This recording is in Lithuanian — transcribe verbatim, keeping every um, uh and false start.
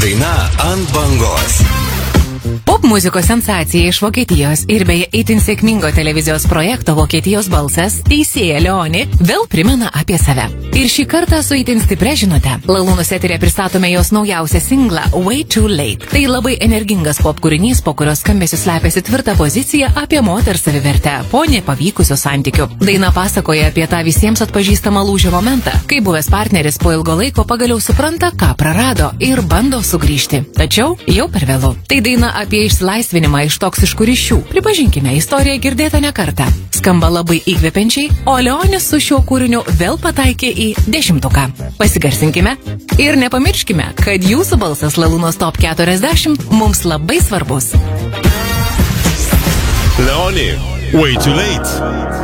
Daina ant bangos. Pop muzikos sensacija iš Vokietijos ir beje itin sėkmingo televizijos projekto Vokietijos balsas teisėja Leoni vėl primena apie save. Ir šį kartą su itin stipria žinute. Lalūnus eterė pristatome jos naujausią singlą Way Too Late. Tai labai energingas pop kūrinys, po kurios skambesiu slepiasi tvirta pozicija apie moters savivertę po nepavykusių santykių. Daina pasakoja apie tą visiems atpažįstamą lūžio momentą, kai buvęs partneris po ilgo laiko pagaliau supranta, ką prarado ir bando sugrįžti. Tačiau jau per vėlu. Tai daina apie išsilaisvinimą iš toksiškų ryšių. Pripažinkime, istorija girdėta ne kartą. Skamba labai įkvepiančiai, o Leonis su šiuo kūriniu vėl pataikė į dešimtuką. Pasigarsinkime ir nepamirškime, kad jūsų balsas Lalūnos top keturiasdešimt mums labai svarbus. Leoni, Way Too Late.